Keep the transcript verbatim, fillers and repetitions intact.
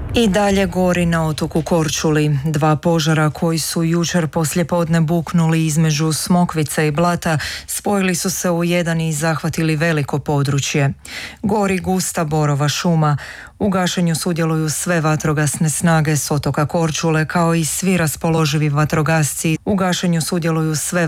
I dalje gori na otoku Korčuli. Dva požara koji su jučer poslijepodne buknuli između Smokvice i Blata spojili su se u jedan i zahvatili veliko područje. Gori gusta borova šuma. U gašenju sudjeluju sve vatrogasne snage s otoka Korčule kao i svi raspoloživi vatrogasci. U gašenju sudjeluju sve